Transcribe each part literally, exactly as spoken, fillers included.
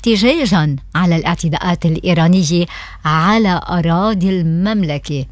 احتجاجا على الاعتداءات الإيرانية على أراضي المملكة.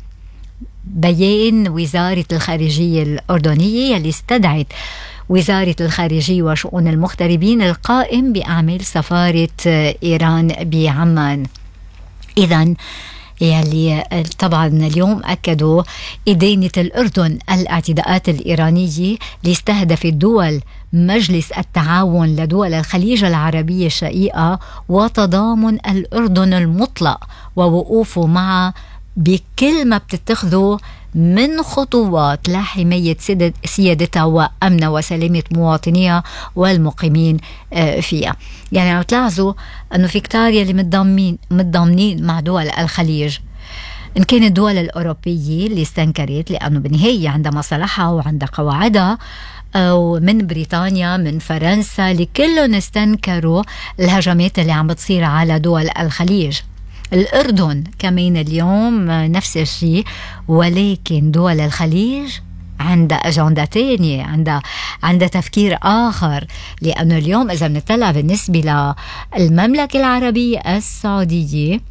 بيان وزارة الخارجية الأردنية يلي استدعت وزارة الخارجية وشؤون المغتربين القائم بأعمال سفارة إيران بعمان. إذن يلي طبعا اليوم أكدوا إدانة الأردن الاعتداءات الإيرانية اللي استهدفت دول مجلس التعاون لدول الخليج العربية الشقيقة وتضامن الأردن المطلق ووقوفه معه بكل ما بتتخذه من خطوات لحماية سيادتها وأمنها وسلامة مواطنيها والمقيمين فيها. يعني عم تلاحظوا أنه في كتار يلي متضامنين متضامنين مع دول الخليج، إن كانت الدول الأوروبية اللي استنكرت لأنه بالنهاية عندها مصالحها وعندها قواعدها، أو من بريطانيا من فرنسا اللي كلهم استنكروا الهجمات اللي عم بتصير على دول الخليج. الأردن كمان اليوم نفس الشيء، ولكن دول الخليج عندها أجندة تانية، عندها عندها تفكير آخر. لأنه اليوم إذا بنطلع بالنسبة للمملكة العربية السعودية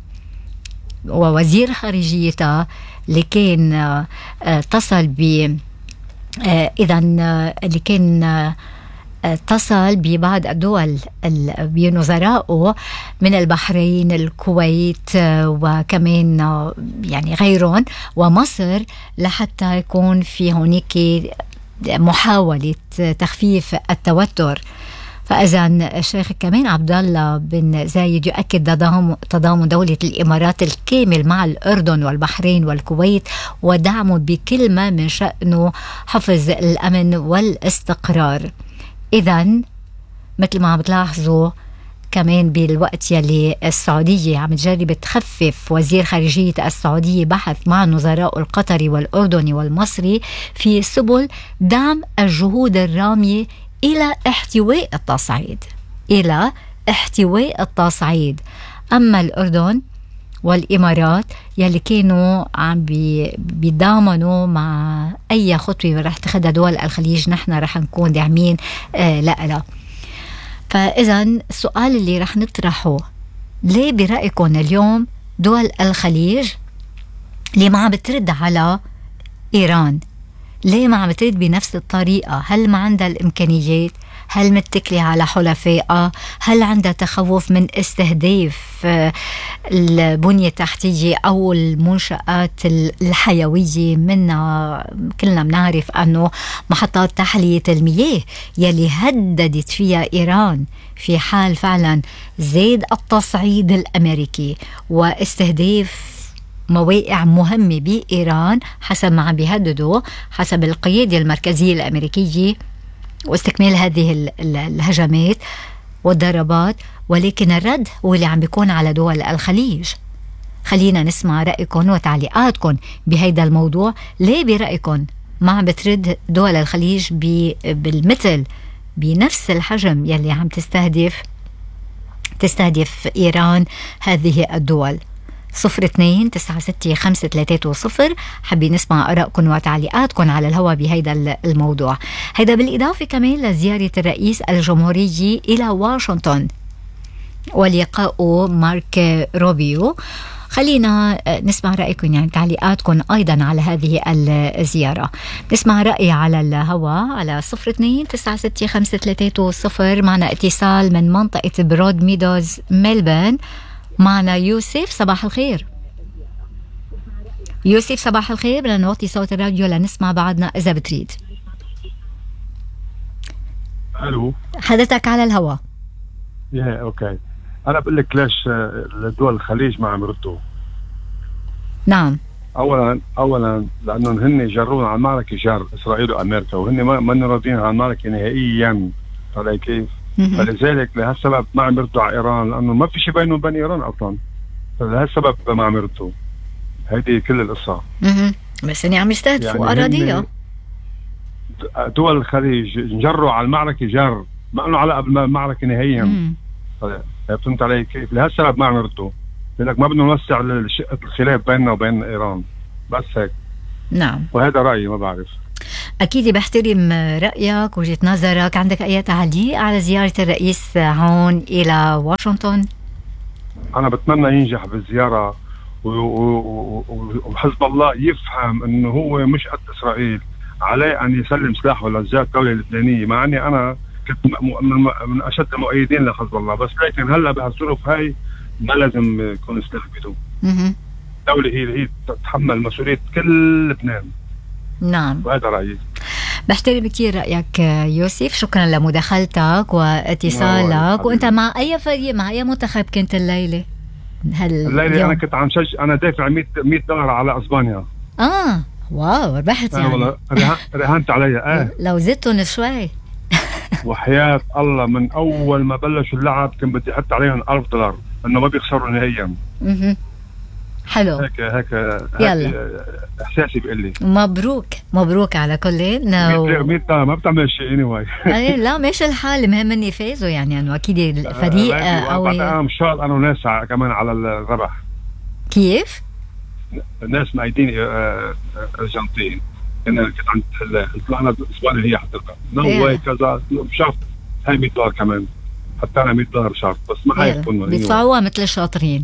ووزير خارجيتها اللي كان اتصل ب إذا اللي كان اتصل ببعض الدول بنظرائه من البحرين الكويت وكمان يعني غيرهم ومصر لحتى يكون في هناك محاولة تخفيف التوتر. فإذا الشيخ كمان عبد الله بن زايد يؤكد تضامن دولة الإمارات الكامل مع الأردن والبحرين والكويت ودعمه بكل ما من شأنه حفظ الأمن والاستقرار. إذن مثل ما عم بتلاحظوا كمان بالوقت يلي السعودية عم تجرب تخفف، وزير خارجية السعودية بحث مع النظراء القطري والأردني والمصري في سبل دعم الجهود الرامية إلى احتواء التصعيد إلى احتواء التصعيد. أما الأردن والإمارات يلي كانوا عم بيضامنوا مع أي خطوة رح تاخدها دول الخليج نحن رح نكون داعمين آه لألا. فإذا السؤال اللي رح نطرحه، ليه برأيكم اليوم دول الخليج اللي ما عم بترد على إيران ليه ما عم بترد بنفس الطريقة؟ هل ما عندها الإمكانيات؟ هل متكلة على حلفائها؟ هل عندها تخوف من استهداف البنية التحتية أو المنشآت الحيوية؟ منا كلنا بنعرف أنه محطات تحلية المياه يلي هددت فيها إيران في حال فعلا زاد التصعيد الأمريكي واستهداف مواقع مهمة بإيران حسب ما عم بيهددوا حسب القيادة المركزية الأمريكية واستكمال هذه الهجمات والضربات. ولكن الرد هو اللي عم بيكون على دول الخليج. خلينا نسمع رأيكم وتعليقاتكم بهيدا الموضوع. ليه برأيكم ما عم بترد دول الخليج بالمثل بنفس الحجم يلي عم تستهدف تستهدف إيران هذه الدول؟ صفر اثنين تسعة ستة خمسة ثلاثة صفر. حابين نسمع آرائكم وتعليقاتكم على الهواء بهيدا الموضوع. هيدا بالإضافة كمان لزيارة الرئيس الجمهورية إلى واشنطن ولقاءه مارك روبيو. خلينا نسمع رأيكم يعني تعليقاتكم أيضا على هذه الزيارة. نسمع رأي على الهواء على صفر اثنين تسعة ستة خمسة ثلاثة صفر. معنا اتصال من منطقة برود ميدوز ميلبورن. معنا يوسف. صباح الخير يوسف. صباح الخير. بدنا نوطي صوت الراديو لنسمع بعضنا إذا بتريد. ألو، حضرتك على الهواء. يا أوكي. أنا بقول لك ليش دول الخليج ما عم يردوا. نعم. أولا أولا لأنهم هن جرونا على المعركة جر إسرائيل وأمريكا، وهن ما ما راضين على المعركة نهائيا. على كيف؟ فلذلك لهالسبب ما عم يردوا على إيران، لأنه ما في شيء بينهم وبين إيران أصلا. فلهالسبب ما عم يردوا. هيدي كل القصة. اها بس هني عم يستهدفوا يعني أراضيها. دول الخليج نجروا على المعركة جر، ما أنه على قبل المعركة نهائيا. فهمت علي كيف؟ لهالسبب ما عم يردوا. لأنك ما بدنا نوسع الخلاف بيننا وبين إيران، بس هيك. نعم. وهذا رأيي، ما بعرف. أكيد بحترم رأيك وجهة نظرك. عندك أي تعليق على زيارة الرئيس هون إلى واشنطن؟ أنا بتمنى ينجح بالزيارة وحزب الله يفهم أنه هو مش قد إسرائيل، عليه أن يسلم سلاحه للجهة الدولة اللبنانية، مع أني أنا كنت من أشد المؤيدين لحزب الله، بس لكن هلا بهالظروف هاي ما لازم يكون سلاح بيده. الدولة هي هي تتحمل مسؤولية كل لبنان. نعم، وهذا رأيي. بحترم كثير رأيك يوسف، شكرا لمداخلتك واتصالك. وانت مع اي فريق، مع اي منتخب كنت الليلة؟ الليلة انا كنت عم شجع، انا دافع مية دولار على اسبانيا. اه واو، ربحت يعني. والله رهنت عليها. اه لو زدتهم شوي. وحياة الله من اول ما بلشوا اللعب كان بدي احط عليهم ألف دولار انه ما بيخسروا نهائيا. اها حلو. هيك هيك يلا احساسي بيقول لي مبروك مبروك على كل مية دولار ما بتعمل شيء اني واي. لا ماشي الحال، المهم اني فازوا يعني، انه اكيد الفريق قوي. انا مشان انا وناس كمان على الربح. كيف؟ الناس مايدين ارجنتين، انا كنت عند طلعنا اسبانيا هي حضرتها نوي كذا شرط، هاي مية دولار كمان، حتى انا مية دولار شرط، بس ما حيكون بيدفعوها مثل الشاطرين.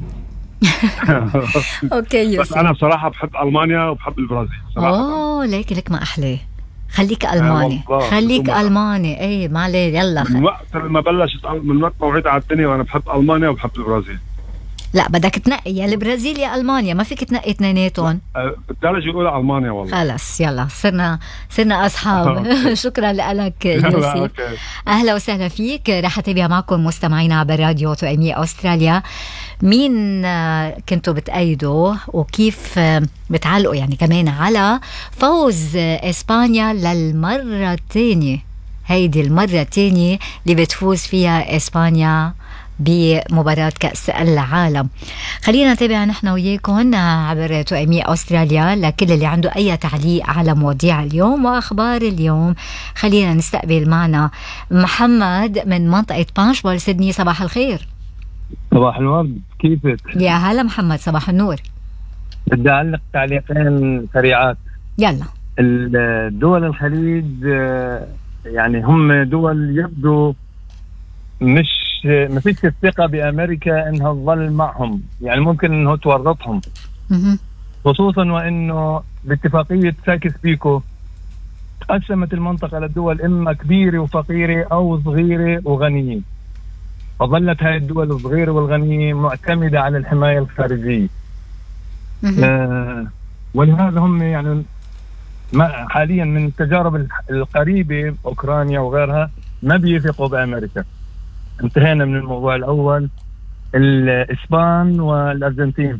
اوكي بس انا بصراحه بحب المانيا وبحب البرازيل صراحه. اوه ليك لك ما احلى، خليك الماني خليك الماني. اي ما عليه. يلا من وقت ما بلشت من وقت ما وعيت على الدنيا وانا بحب المانيا وبحب البرازيل. لا بدك تنقي يا البرازيل يا المانيا، ما فيك تنقي اثنيناتهم. بالدرجه الاولى المانيا والله. خلص يلا صرنا صرنا اصحاب. شكرا لك يوسف. اهلا وسهلا فيك. رح اتابع معكم مستمعينا عبر راديو توأمية استراليا. مين كنتوا بتأيدوا وكيف بتعلقوا يعني كمان على فوز اسبانيا للمره الثانيه؟ هيدي المره الثانيه اللي بتفوز فيها اسبانيا بمباراة كأس العالم. خلينا نتابع نحن وياكم عبر توأمية أستراليا لكل اللي عنده أي تعليق على مواضيع اليوم وأخبار اليوم. خلينا نستقبل معنا محمد من منطقة بانشبول سيدني. صباح الخير. صباح الورد، كيفك؟ يا هلا محمد، صباح النور. بدي أعلق تعليقين سريعات. يلا. الدول الخليج يعني هم دول يبدو مش ما فيش الثقة بأمريكا إنها تظل معهم، يعني ممكن إنه تورطهم، خصوصا وإنه باتفاقية سايكس بيكو قسمت المنطقة للدول إما كبيرة وفقيرة أو صغيرة وغنية، فظلت هاي الدول الصغيرة والغنية معتمدة على الحماية الخارجية. آه ولهذا هم يعني ما حاليا من التجارب القريبة أوكرانيا وغيرها ما بيثقوا بأمريكا. انتهينا من الموضوع الأول. الإسبان والأرجنتين،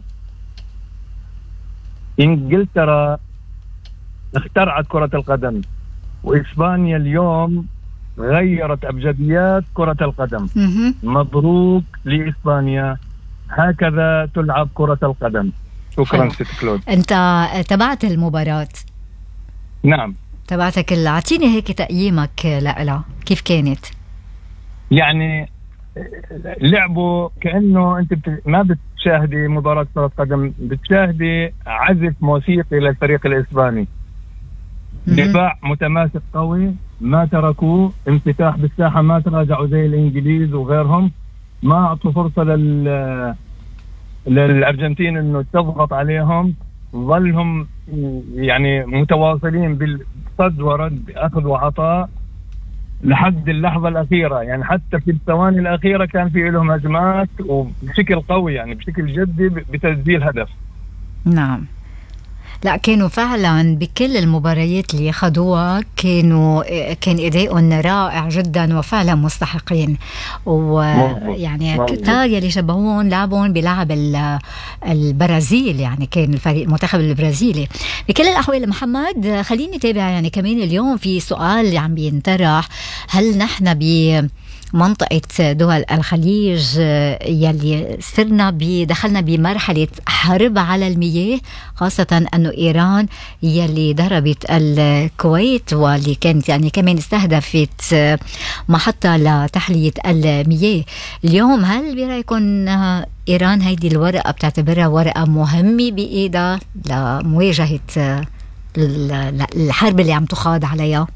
إنجلترا اخترعت كرة القدم، وإسبانيا اليوم غيرت أبجديات كرة القدم. مبروك لإسبانيا، هكذا تلعب كرة القدم. شكرا ست كلود. أنت تبعت المباراة؟ نعم تبعتك. أعطيني هيك تقييمك لها، كيف كانت؟ يعني لعبوا كأنه أنت بت... ما بتشاهدي مباراة كرة قدم، بتشاهدي عزف موسيقي للفريق الإسباني. دفاع متماسك قوي، ما تركوه، انفتاح بالساحة، ما تراجعوا زي الإنجليز وغيرهم، ما أعطوا فرصة لل للأرجنتين إنه تضغط عليهم، ظلهم يعني متواصلين بالصد ورد، أخذ وعطاء لحد اللحظة الأخيرة. يعني حتى في الثواني الأخيرة كان في لهم هجمات وبشكل قوي، يعني بشكل جدي بتسجيل هدف. نعم، لا كانوا فعلا بكل المباريات اللي خدوها كانوا كان أداؤهم رائع جدا وفعلا مستحقين. ويعني كتار يلي شبهون لعبون بلعب البرازيل، يعني كان الفريق المنتخب البرازيلي. بكل الأحوال محمد خليني تابع يعني كمان اليوم في سؤال عم بينطرح، هل نحن ب منطقة دول الخليج يلي صرنا دخلنا بمرحلة حرب على المياه، خاصة أنه إيران يلي ضربت الكويت واللي كانت يعني كمان استهدفت محطة لتحلية المياه. اليوم هل برأيكم إيران هيدي الورقة بتعتبرها ورقة مهمة بإيدها لمواجهة الحرب اللي عم تخاض عليها؟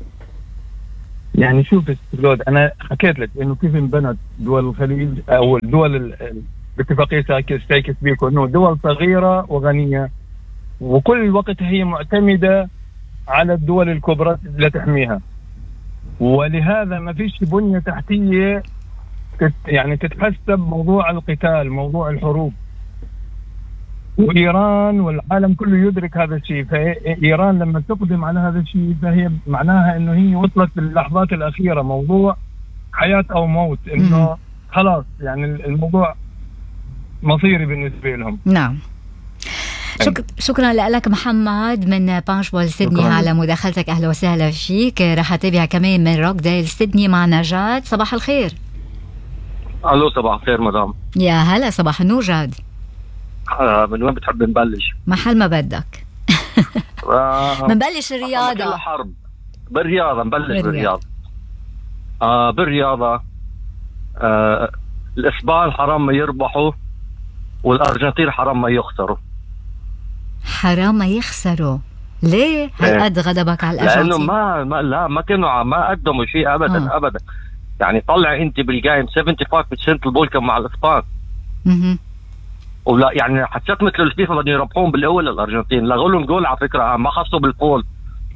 يعني شوف استاذ، انا حكيت لك انه كيف انبنت دول الخليج او الدول باتفاقيه سايكس بيكو، انه دول صغيره وغنيه وكل الوقت هي معتمده على الدول الكبرى لتحميها، ولهذا ما فيش بنيه تحتيه تت يعني تتحسب موضوع القتال، موضوع الحروب. وإيران والعالم كله يدرك هذا الشيء، فإيران لما تقدم على هذا الشيء فهي معناها إنه هي وصلت باللحظات الأخيرة، موضوع حياة أو موت، إنه خلاص يعني الموضوع مصيري بالنسبة لهم. نعم. شك... شكرا لك محمد من بانشبول سيدني على مداخلتك، أهلا وسهلا فيك. راح أتابع كمان من روكديل سيدني مع نجاة. صباح الخير. ألو صباح الخير مدام. يا هلا، صباح النور جاد. آه من وين بتحب نبلش؟ محل ما بدك. آه منبلش الرياضة. حرب بالرياضة، نبلش بالرياضة. بالرياضة. آه بالرياضة آه الإسبان حرام ما يربحوا والأرجنتين حرام ما يخسروا. حرام ما يخسروا ليه؟ هل قد غضبك على الأرجنتين؟ لأنه ما, ما لا ما كانوا ما قدموا شيء أبدا. آه. أبدا يعني طلع أنت بالجايم خمسة وسبعين بالمية البول كان مع الإسبان. اها ولا يعني حسيت مثل الفيفا بدهم يربحون بالاول الارجنتين، لغوا لهم جول على فكره ما خصوا بالفول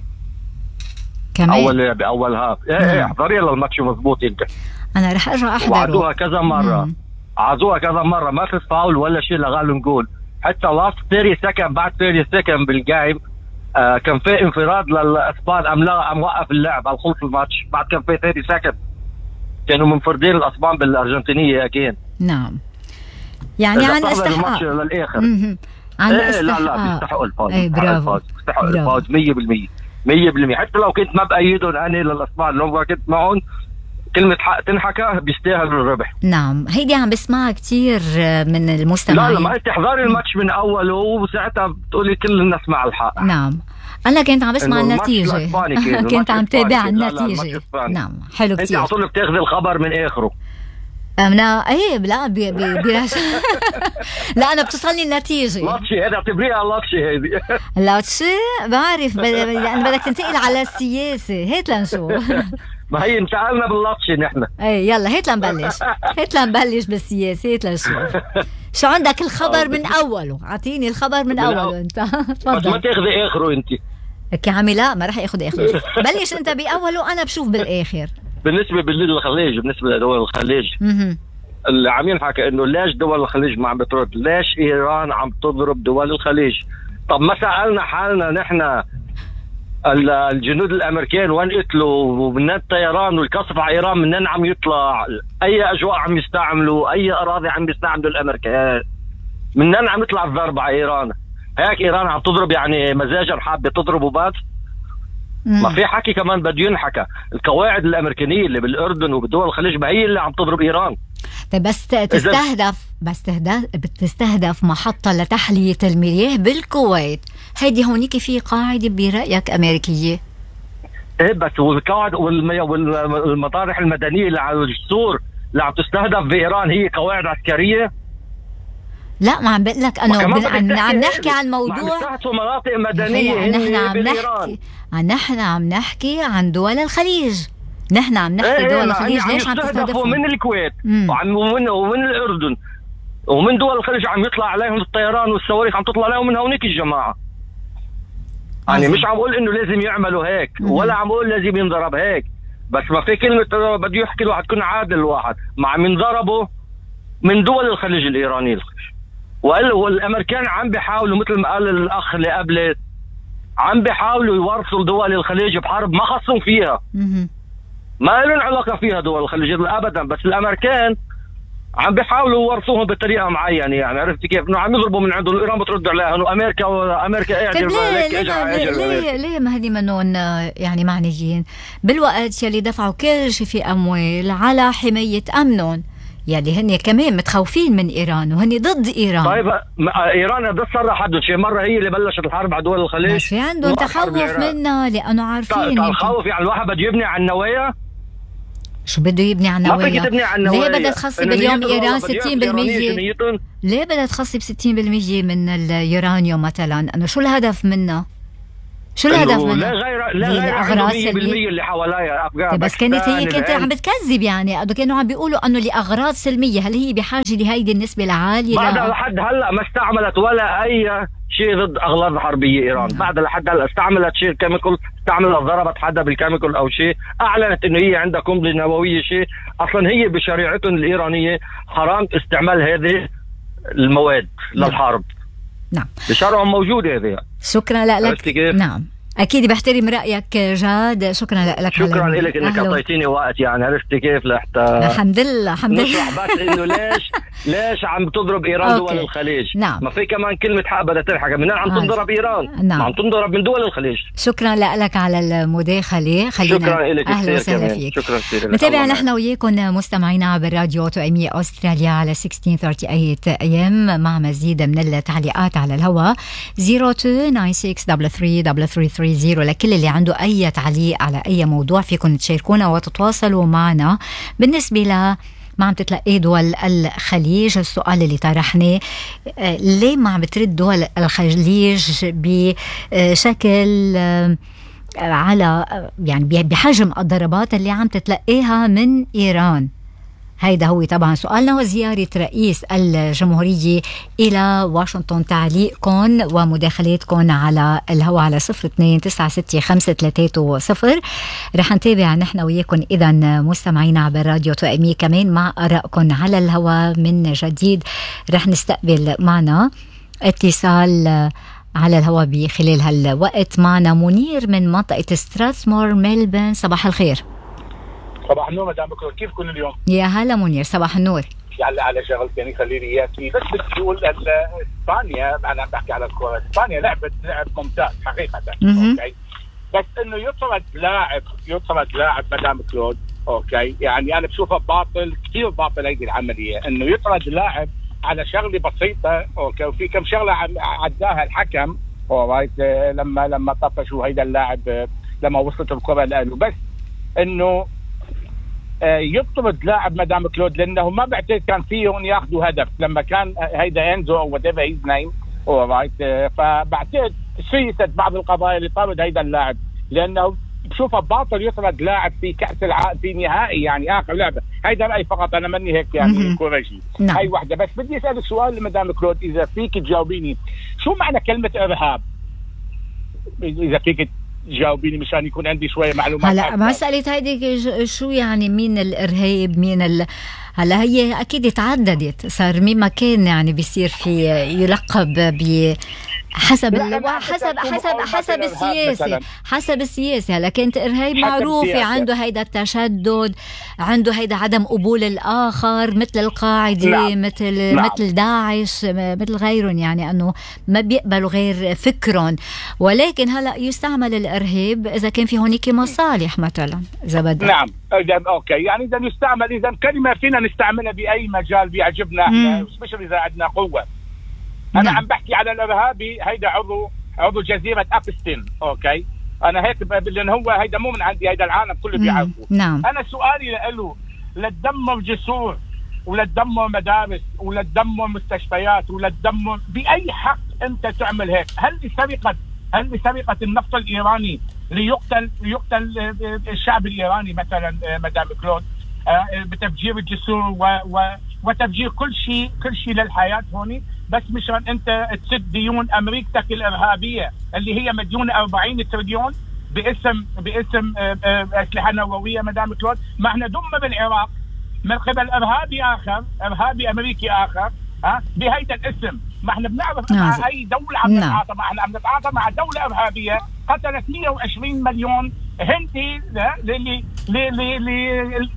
كمان اول باول هاف. ايه ايه احضري للماتش مضبوط انت. انا رح ارجع احضره. وعدوها كذا مره، عادوها كذا مره ما في فاول ولا شيء، لغوا لهم جول. حتى لاست ثلاثين سكند بعد ثلاثين سكند بالجيم آه كان في انفراد للاسبان، ام لا ام وقف اللعب على خلص الماتش بعد كان في ثلاثين سكند، كانوا منفردين الاسبان بالارجنتينيه اكيد. نعم يعني عن استحقاق للاخر. عن إيه استحقاق. لا لا بيستحقوا الفوز. اي برافو بيستحقوا الفوز مية بالمية مية بالمية. حتى لو كنت ما بايدهم انا للاسبان، لو كنت معهم كلمه حق تنحكى بيستاهلوا الربح. نعم هيدي عم بسمعها كثير من المستمعين. لا لا ما تحضري الماتش من اوله وساعتها بتقولي كل الناس مع الحق. نعم انا كنت عم بسمع النتيجه. كنت عم تابع النتيجه. نعم حلو كثير. انت على طول بتاخذي الخبر من اخره. أنا إيه لا بي بي بيراش. لا أنا بتصلني النتيجة. لاتشي هذا اعتبريها لاتشي هذه. لاتشي بعرف يعني بدك تنتقل على السياسة، هات لنشوف. ما هي انتقلنا باللاتشي نحن. إيه يلا هات لنبلش، هات لنبلش بالسياسة، هات لنشوف. شو عندك الخبر من أوله؟ أعطيني الخبر من أوله أنت. تفضل. بس ما تاخذي آخره أنت. كعمي لا ما رح ياخذ آخره. بلش أنت بأوله وأنا بشوف بالآخر. بالنسبه للخليج، بالنسبه لدول الخليج اللي عم ينحكى انه ليش دول الخليج ما عم بترد، ليش ايران عم تضرب دول الخليج؟ طب ما سالنا حالنا نحن الجنود الامريكان وين قتلوا، ومن الطيران والقصف على ايران منين عم يطلع، اي اجواء عم يستعملوا، اي اراضي عم يستعملوا الامريكان، منين عم يطلع الضرب على ايران؟ هيك ايران عم تضرب يعني مزاجا حابه تضرب وبس؟ ما في حكي كمان بده ينحكى. القواعد الامريكانيه اللي بالاردن وبدول الخليج ما هي اللي عم تضرب ايران. طيب بس تستهدف بس بتستهدف محطه لتحليه المياه بالكويت، هيدي هونيك في قاعده برايك امريكيه؟ ايه بس والقواعد والمطارح المدنيه اللي على الجسور اللي عم تستهدف بايران هي قواعد عسكريه؟ لا ما عم بقول لك انه عم نحكي عن موضوع بيستهدفوا مناطق مدنيه. نحن عم نحكي نحن عم نحكي عن دول الخليج. نحن عم نحكي ايه دول الخليج ليش عم تستهدفوا؟ من الكويت وعم ومن ومن الاردن ومن دول الخليج عم يطلع عليهم الطيران والصواريخ، عم تطلع عليهم من هونيك الجماعه. يعني مش عم اقول انه لازم يعملوا هيك ولا عم اقول لازم ينضرب هيك، بس ما في كلمه بده يحكي الواحد تكون عادل. الواحد ما عم ينضربوا من دول الخليج الايراني، والامريكان عم بيحاولوا مثل ما قال الاخ اللي قبله، عم بيحاولوا يورثوا دول الخليج بحرب ما خصهم فيها، ما لهم علاقه فيها دول الخليج ابدا، بس الامريكان عم بيحاولوا يورثوهم بطريقه معينه. يعني عرفت كيف؟ انه عم يضربوا من عندهم، ايران بترد عليها، وامريكا وامريكا قاعده ليه ليه ليه ليه ما هدي منهم يعني معنيين بالوقت يلي دفعوا كل شيء في اموال على حمايه امنهم، يعني هن كمان متخوفين من ايران وهن ضد ايران. طيب ايران بس صرح حدود شي مره هي اللي بلشت الحرب على دول الخليج، بس في عندهم تخوف منها لانه عارفين. تخوف يعني الواحد بده يبني على النوايا. شو بده يبني على النوايا؟ ليه بدها تخصب اليوم ايران ستين بالمية؟ ليه بدها تخصب ستين بالمية من اليورانيوم مثلا؟ انه شو الهدف منها؟ شو الهدف منها؟ لا غير لا غير اغراض مية بالمية اللي حواليها افغان. بس كانت هي كانت عم بتكذب يعني، كانوا عم بيقولوا انه لاغراض سلميه. هل هي بحاجه لهيدي النسبه العاليه؟ بعد لحد هلا ما استعملت ولا اي شيء ضد اغراض حربيه ايران. نعم. بعد لحد هلا استعملت شيء كيميكال، استعملت ضربت حدا بالكيميكال او شيء، اعلنت انه هي عندها قنبله نوويه شيء. اصلا هي بشريعتهم الايرانيه حرام استعمال هذه المواد للحرب. نعم بشرعهم موجوده هذه. شكرا لك. نعم اكيد بحترم رايك جاد. شكرا لك. شكرا لك انك اعطيتيني وقت، يعني عرفت كيف لحتى الحمد لله الحمد لله نشرح بس انه ليش ليش عم تضرب ايران دول الخليج. نعم. ما في كمان كلمه حق بدها تلحق، من عم تنضرب ايران. نعم. عم تنضرب من دول الخليج. شكرا لك على المداخله. خلينا شكرا لك اهلا وسهلا فيك. شكرا كثير. نتابع نحن وياكم مستمعينا عبر راديو توأمية أستراليا على ستة عشر ثلاثة وثلاثين إيه إم مع مزيد من التعليقات على الهواء. صفر اثنين تسعة ستة ثلاثة ثلاثة ثلاثة ثلاثة ثلاثين لكل اللي عنده أي تعليق على أي موضوع فيكم تشاركونا وتتواصلوا معنا. بالنسبة ل ما عم تتلقي دول الخليج، السؤال اللي طرحناه ليه ما عم بترد دول الخليج بشكل على يعني بحجم الضربات اللي عم تتلقيها من إيران؟ هيدا هو طبعا سؤالنا. وزيارة رئيس الجمهورية إلى واشنطن. تعليقكم ومداخلاتكم على الهواء على صفر اثنين تسعة ستة خمسة ثلاثة صفر. رح نتابع نحن وياكم إذا مستمعين عبر راديو توأمية كمان مع آرائكم على الهواء من جديد. رح نستقبل معنا اتصال على الهواء بخلال هالوقت. معنا منير من منطقة ستراتمور ميلبورن. صباح الخير. صباح النور مدام بكر، كيفكم اليوم؟ يا هلا منير، صباح النور. يعني على شغلتين خلي لي اياكي، بس بدي اقول اسبانيا، انا عم بحكي على الكره، اسبانيا لعبت لعب ممتاز حقيقه. اوكي بس انه يطرد لاعب يطرد لاعب مدام كلود، اوكي يعني انا بشوفها باطل، كثير باطل هيدي العمليه، انه يطرد لاعب على شغله بسيطه. اوكي وفي كم شغله عداها الحكم اورايت لما لما طفشوا هيدا اللاعب لما وصلت الكره له، بس انه يطرد لاعب مدام كلود لانه ما بعتقد كان فيهم ياخذوا هدف لما كان هيدا انزو او whatever his name اورايت. فبعتقد سيست بعض القضايا اللي طرد هيدا اللاعب، لانه بشوفها باطل يطرد لاعب في كاس العالم في نهائي يعني اخر لعبه. هيدا رايي فقط، انا مني هيك يعني كوريجي. نعم. هاي وحده بس. بدي اسالك سؤال لمدام كلود اذا فيك تجاوبيني، شو معنى كلمه ارهاب؟ اذا فيك جاوبيني مشان يكون عندي شويه معلومات. هلا مسألة هيدي شو يعني مين الارهاب مين ال... هلا هي اكيد تعددت، صار مين ما كان يعني بيصير في يلقب ب حسب ال... حسب حسب حسب السياسه حسب السياسه. هلا كانت ارهاب معروفه، عنده هيدا التشدد، عنده هيدا عدم قبول الاخر مثل القاعده. نعم. مثل نعم. مثل داعش، مثل غيرهم، يعني انه ما بيقبلوا غير فكرهم. ولكن هلا يستعمل الارهاب اذا كان في هونيك مصالح مثلا اذا بدك. نعم اوكي يعني اذا يستعمل، اذا كلمه فينا نستعملها باي مجال بيعجبنا احنا، سبيشال اذا عندنا قوه. أنا نعم. عم بحكي على الإرهابي هيدا عضو عضو جزيرة أبستين. أوكي أنا هيك لأن هو هيدا مو من عندي، هيدا العالم كله بيعرفه. نعم. أنا سؤالي له، لا تدمر جسور ولا تدمر مدارس ولا تدمر مستشفيات ولا تدمر، بأي حق أنت تعمل هيك؟ هل لسرقة هل لسرقة النفط الإيراني ليقتل ليقتل الشعب الإيراني مثلا مدام كلود بتفجير الجسور و, و وتفجير كل شيء كل شيء للحياة هوني، بس مشان انت تسد ديون امريكتك الارهابيه اللي هي مديونه أربعين تريليون باسم باسم اسلحه نوويه مدام كلود. ما احنا دمنا بالعراق من قبل ارهابي اخر، ارهابي امريكي اخر، ها بهيدا الاسم. ما احنا بنعرف مع اي دوله عم نتعاطى، ما احنا عم نتعاطى مع دوله ارهابيه قتلت مئة وعشرين مليون هندي ل ل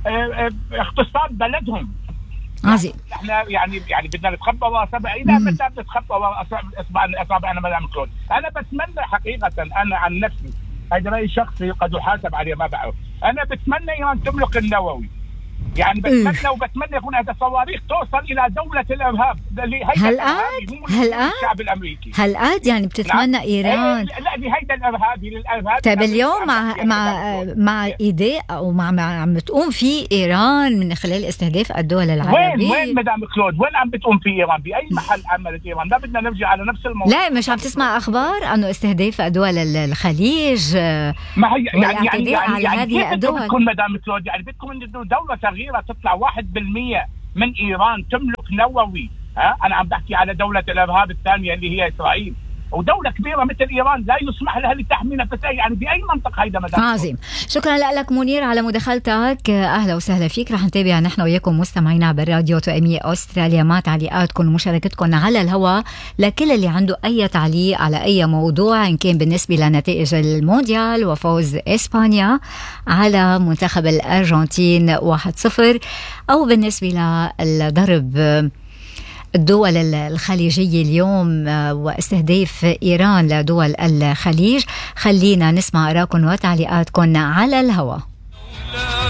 اقتصاد بلدهم. عظيم. احنا يعني يعني بدنا نتخبى ورا الى متى بنتخبى ورا اصبعنا اصابعنا مدام كلود؟ انا بتمنى حقيقه، انا عن نفسي هذا رايي شخصي قد احاسب عليه ما بعرف، انا بتمنى ايران تملك النووي يعني بتمنى وبتمنى يكون هذا الصواريخ توصل الى دوله الارهاب اللي هيدا هالقد هالقد الشعب الامريكي هالقد يعني بتتمنى نعم. ايران لا لهيدا الارهابي للارهاب. طيب اليوم مع مع مع ايداء او مع مع عم بتقوم في ايران من خلال استهداف الدول العربيه. وين وين مدام كلود وين عم بتقوم في ايران؟ باي محل عملت ايران؟ ما بدنا نرجع على نفس الموضوع. لا مش عم تسمع اخبار انه استهداف دول الخليج ما هي يعني يعني, يعني, يعني هذه الدول بدكم مدام كلود يعني بدكم انه دوله صغيره تطلع واحد بالمية من ايران تملك نووي. ها انا عم بحكي على دوله الارهاب الثانيه اللي هي اسرائيل، ودولة كبيرة مثل إيران لا يسمح لها لتحمي نفسها. يعني بأي منطق هيدا مدام؟ عظيم. شكرا لك منير على مداخلتك، أهلا وسهلا فيك. رح نتابع نحن وياكم مستمعينا بالراديو توأمية أستراليا مع تعليقاتكم ومشاركتكم على الهواء لكل اللي عنده أي تعليق على أي موضوع، إن كان بالنسبة لنتائج المونديال وفوز إسبانيا على منتخب الأرجنتين واحد صفر، أو بالنسبة للضرب الدول الخليجية اليوم واستهداف إيران لدول الخليج. خلينا نسمع آراءكم وتعليقاتكم على الهواء.